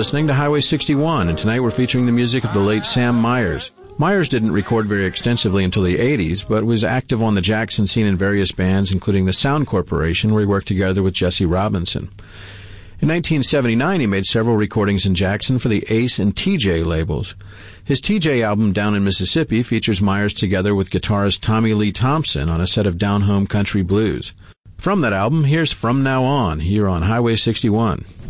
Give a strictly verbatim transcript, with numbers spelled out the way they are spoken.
listening to Highway sixty-one, and tonight we're featuring the music of the late Sam Myers. Myers didn't record very extensively until the eighties, but was active on the Jackson scene in various bands, including the Sound Corporation, where he worked together with Jesse Robinson. In nineteen seventy-nine, he made several recordings in Jackson for the Ace and T J labels. His T J album, Down in Mississippi, features Myers together with guitarist Tommy Lee Thompson on a set of down-home country blues. From that album, here's From Now On, here on Highway sixty-one.